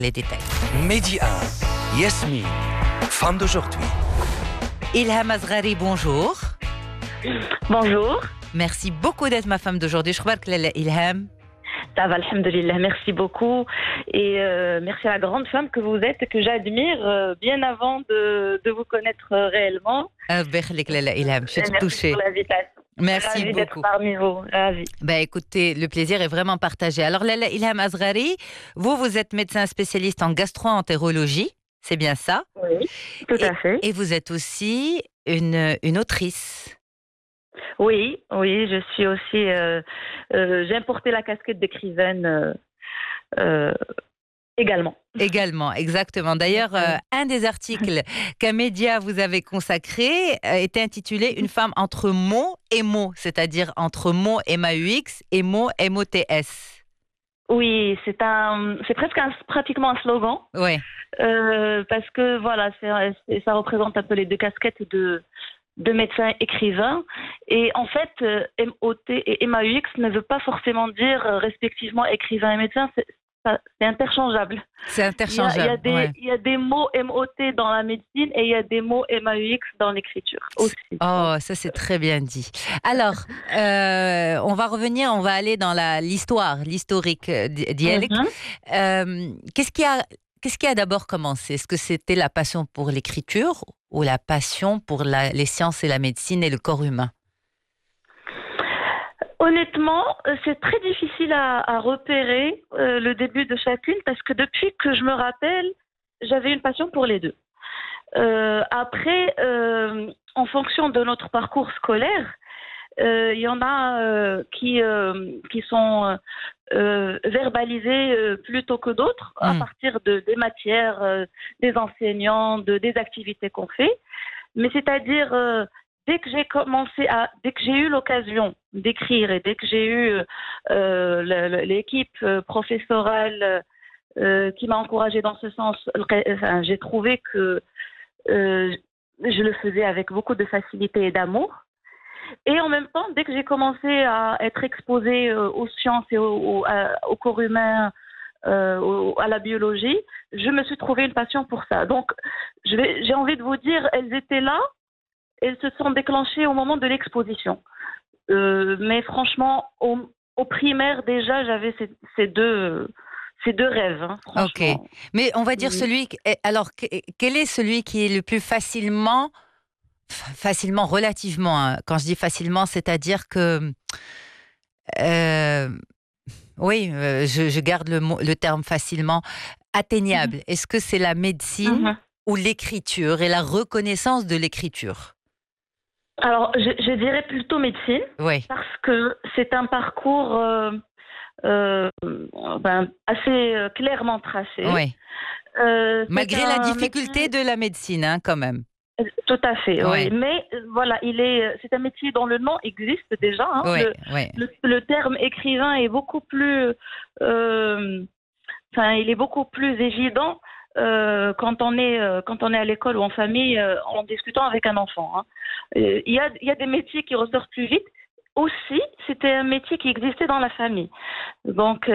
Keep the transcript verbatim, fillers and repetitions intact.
Les détails. Mehdi un, Yasmine, femme d'aujourd'hui. Ilham Asghari, bonjour. Bonjour. Merci beaucoup d'être ma femme d'aujourd'hui. Je crois que Ilham. Ça va, alhamdoulilah, merci beaucoup. Et euh, merci à la grande femme que vous êtes, que j'admire euh, bien avant de, de vous connaître euh, réellement. Ah, Ilham, je suis merci touchée. pour l'invitation. Merci Ravie beaucoup. d'être parmi vous. Ravie. Ben, écoutez, le plaisir est vraiment partagé. Alors, Lala Ilham Asghari, vous, vous êtes médecin spécialiste en gastro-entérologie, c'est bien ça? Oui, tout et, à fait. Et vous êtes aussi une, une autrice. Oui, oui, je suis aussi. Euh, euh, j'ai importé la casquette d'écrivaine euh, euh, également. Également, exactement. D'ailleurs, euh, un des articles qu'un média vous avez consacré euh, était intitulé Une femme entre mots et mots, c'est-à-dire entre mots M A U X et mots M O T S. Oui, c'est un, c'est presque un, pratiquement un slogan. Oui. Euh, parce que voilà, c'est, ça représente un peu les deux casquettes de. de médecins écrivains. Et en fait, euh, M O T et M A U X ne veut pas forcément dire euh, respectivement écrivain et médecin, c'est, ça, c'est interchangeable. C'est interchangeable. Il y a, il y a des, ouais. il y a des mots M O T dans la médecine et il y a des mots M A U X dans l'écriture aussi. Oh, ça c'est très bien dit. Alors, euh, on va revenir, on va aller dans la, l'histoire, l'historique d'Yelek. Mm-hmm. Euh, qu'est-ce qui a Qu'est-ce qui a d'abord commencé? Est-ce que c'était la passion pour l'écriture ou la passion pour la, les sciences et la médecine et le corps humain? Honnêtement, c'est très difficile à, à repérer euh, le début de chacune parce que depuis que je me rappelle, j'avais une passion pour les deux. Euh, après, euh, en fonction de notre parcours scolaire, il euh, y en a euh, qui, euh, qui sont euh, verbalisés euh, plus tôt que d'autres mmh. à partir de, des matières, euh, des enseignants, de, des activités qu'on fait. Mais c'est-à-dire, euh, dès que j'ai commencé à, dès que j'ai eu l'occasion d'écrire et dès que j'ai eu euh, le, le, l'équipe professorale euh, qui m'a encouragée dans ce sens, enfin, j'ai trouvé que euh, je le faisais avec beaucoup de facilité et d'amour. Et en même temps, dès que j'ai commencé à être exposée euh, aux sciences et au, au, à, au corps humain, euh, au, à la biologie, je me suis trouvé une passion pour ça. Donc, je vais, j'ai envie de vous dire, elles étaient là, elles se sont déclenchées au moment de l'exposition. Euh, mais franchement, au, au primaire, déjà, j'avais ces, ces deux... Ces deux rêves, hein, franchement. Ok, mais on va dire celui... Alors, quel est celui qui est le plus facilement... Facilement, relativement. Hein. Quand je dis facilement, c'est-à-dire que... Euh, oui, euh, je, je garde le, mot, le terme facilement. Atteignable. Mm-hmm. Est-ce que c'est la médecine mm-hmm. ou l'écriture et la reconnaissance de l'écriture? Alors, je, je dirais plutôt médecine. Oui. Parce que c'est un parcours... Euh, Euh, ben, assez euh, clairement tracé. Oui. Euh, Malgré la difficulté métier... de la médecine, hein, quand même. Tout à fait, oui. oui. Mais voilà, il est, c'est un métier dont le nom existe déjà. Hein. Oui, le, oui. Le, le terme écrivain est beaucoup plus, euh, enfin, il est beaucoup plus évident euh, quand on est, euh, quand on est à l'école ou en famille, euh, en discutant avec un enfant. Hein. Euh, il y a, il y a des métiers qui ressortent plus vite. Aussi, c'était un métier qui existait dans la famille. Donc,